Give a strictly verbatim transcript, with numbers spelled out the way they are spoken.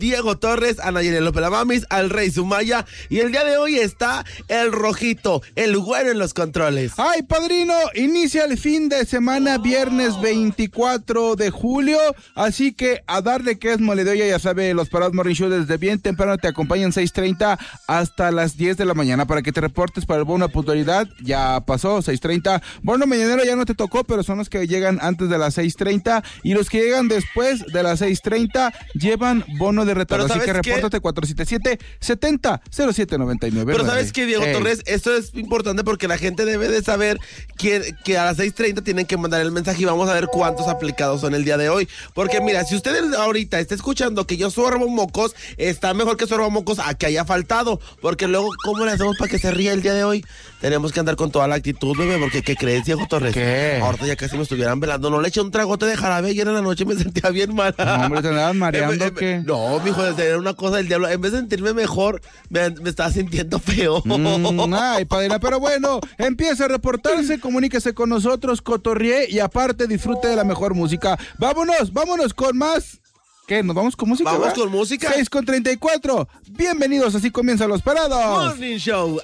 Diego Torres, Ana Yenel López Mamis, al Rey Sumaya, y el día de hoy está el Rojito, el güero en los controles. Ay, padrino, inicia el fin de semana, viernes veinticuatro de julio, así que a darle que es mole de olla, ya sabe, los Parados Morning Show desde bien temprano te acompañan seis treinta hasta las diez de la mañana para que te reportes para el bono de puntualidad. Ya pasó, seis treinta, bono mañanero ya no te tocó, pero son los que llegan antes de las seis treinta, y los que llegan después de las seis treinta llevan bono de retardo, así que repórtate cuatro siete siete, setenta, cero siete noventa y nueve. Pero ¿sabes qué, Diego Ey. Torres? Esto es importante porque la gente debe de saber que, que a las seis treinta tienen que mandar el mensaje y vamos a ver cuántos aplicados son el día de hoy. Porque mira, si usted ahorita está escuchando que yo sorbo mocos, está mejor que sorbo mocos a que haya faltado, porque luego, ¿cómo le hacemos para que se ría el día de hoy? Tenemos que andar con toda la actitud, bebé, porque ¿qué crees, Diego Torres? ¿Qué? Ahorita ya casi me estuvieran velando, no le eché un tragote de jarabe ayer en la noche, me sentía bien mal. No, hombre, ¿te andabas mareando o qué? No, mijo, era una cosa del diablo. En vez de sentirme mejor, me, me estaba sintiendo feo. Mm, ay, padrina, pero bueno, empieza a reportarse, comuníquese con nosotros, cotorrie y aparte disfrute de la mejor música. Vámonos, vámonos con más. ¿Qué? ¿Nos vamos con música? Vamos ¿verdad? con música. seis con treinta y cuatro. Bienvenidos, así comienzan los Parados Morning Show.